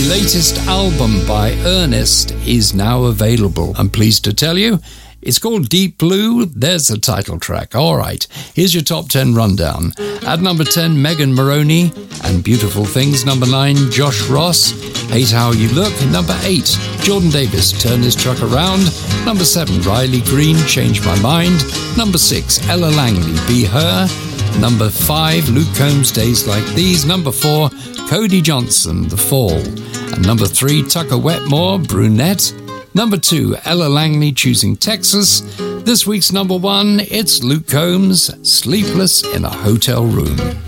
latest album by Ernest is now available. I'm pleased to tell you, it's called Deep Blue. There's the title track. All right, here's your top 10 rundown. At number 10, Megan Moroney and Beautiful Things. Number 9, Josh Ross, Hate How You Look. Number 8, Jordan Davis, Turn This Truck Around. Number 7, Riley Green, Change My Mind. Number 6, Ella Langley, Be Her. Number 5, Luke Combs, Days Like These. Number 4, Cody Johnson, The Fall. And number 3, Tucker Wetmore, Brunette. Number 2, Ella Langley, Choosing Texas. This week's number 1, it's Luke Combs, Sleepless in a Hotel Room.